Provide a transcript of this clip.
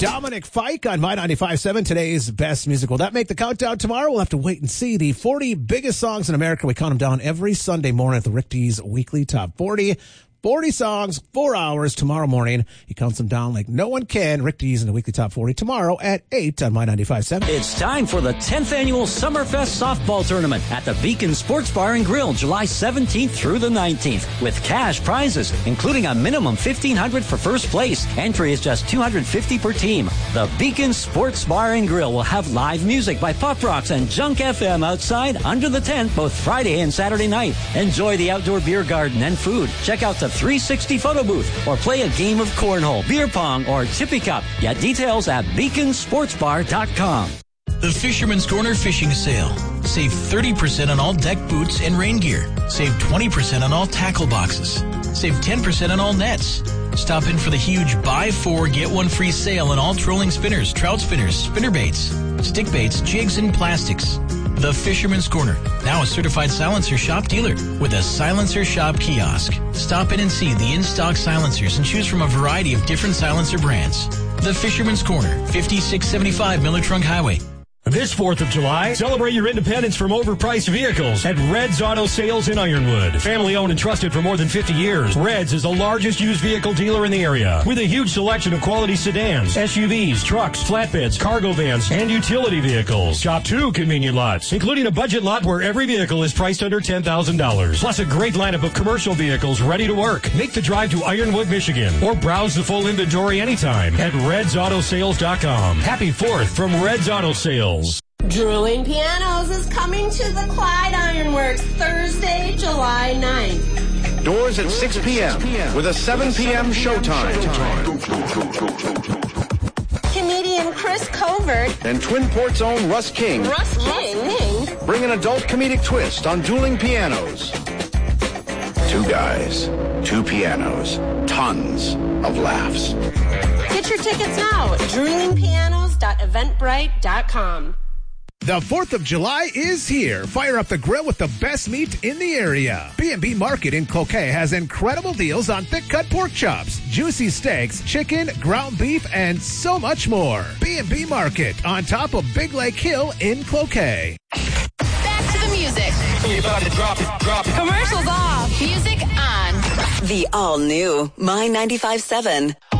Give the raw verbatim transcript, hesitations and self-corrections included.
Dominic Fike on My ninety-five point seven, today's best music. Will that make the countdown tomorrow? We'll have to wait and see. The forty biggest songs in America. We count them down every Sunday morning at the Rick D's Weekly Top forty. forty songs, four hours tomorrow morning. He counts them down like no one can. Rick D's in the Weekly Top forty tomorrow at eight on My ninety-five point seven. It's time for the tenth Annual Summerfest Softball Tournament at the Beacon Sports Bar and Grill, July seventeenth through the nineteenth, with cash prizes, including a minimum fifteen hundred dollars for first place. Entry is just two hundred fifty dollars per team. The Beacon Sports Bar and Grill will have live music by Pop Rocks and Junk F M outside under the tent both Friday and Saturday night. Enjoy the outdoor beer garden and food. Check out the three sixty photo booth or play a game of cornhole, beer pong, or tippy cup. Get details at beacon sports bar dot com. The Fisherman's Corner Fishing Sale. Save thirty percent on all deck boots and rain gear. Save twenty percent on all tackle boxes. Save ten percent on all nets. Stop in for the huge buy four, get one free sale on all trolling spinners, trout spinners, spinner baits, stick baits, jigs, and plastics. The Fisherman's Corner, now a certified silencer shop dealer with a silencer shop kiosk. Stop in and see the in-stock silencers and choose from a variety of different silencer brands. The Fisherman's Corner, fifty-six seventy-five Miller Trunk Highway. This fourth of July, celebrate your independence from overpriced vehicles at Red's Auto Sales in Ironwood. Family owned and trusted for more than fifty years, Red's is the largest used vehicle dealer in the area with a huge selection of quality sedans, S U Vs, trucks, flatbeds, cargo vans, and utility vehicles. Shop two convenient lots, including a budget lot where every vehicle is priced under ten thousand dollars. Plus a great lineup of commercial vehicles ready to work. Make the drive to Ironwood, Michigan, or browse the full inventory anytime at reds auto sales dot com. Happy fourth from Red's Auto Sales. Drooling Pianos is coming to the Clyde Ironworks Thursday, July ninth. Doors at six p.m. with a seven p.m. showtime. Comedian Chris Covert And Twin Port's own Russ King Russ King bring an adult comedic twist on Dueling Pianos. Two guys, two pianos, tons of laughs. Get your tickets now at drooling pianos dot eventbrite dot com. The fourth of July is here. Fire up the grill with the best meat in the area. B and B Market in Cloquet has incredible deals on thick-cut pork chops, juicy steaks, chicken, ground beef, and so much more. B and B Market on top of Big Lake Hill in Cloquet. Back to the music. Drop it, drop it. Commercials off. Music on. The all-new My ninety-five point seven.